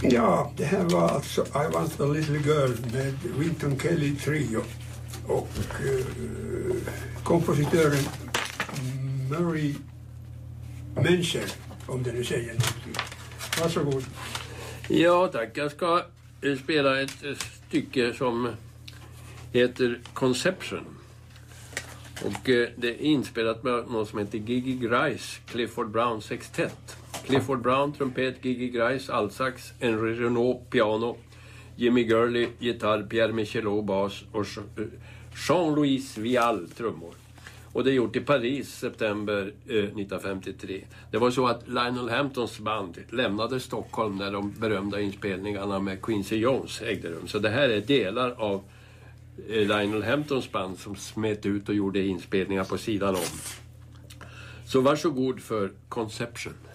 Ja, det här var alltså I Want a Little Girl med Wynton Kelly Trio och kompositören Murray Mencher, om det nu säger någonting. Varsågod. Ja, tack. Jag ska spela ett stycke som heter Conception. Och det är inspelat med någon som heter Gigi Grice, Clifford Brown sextett. Clifford Brown, trumpet, Gigi Grice, altsax, Henry Renaud, piano, Jimmy Gurley, gitarr, Pierre Michelot, bas och Jean-Louis Vial, trummor. Och det är gjort i Paris, september 1953. Det var så att Lionel Hamptons band lämnade Stockholm när de berömda inspelningarna med Quincy Jones ägde rum. Så det här är delar av Lionel Hamptons band som smet ut och gjorde inspelningar på sidan om. Så varsågod för Conception.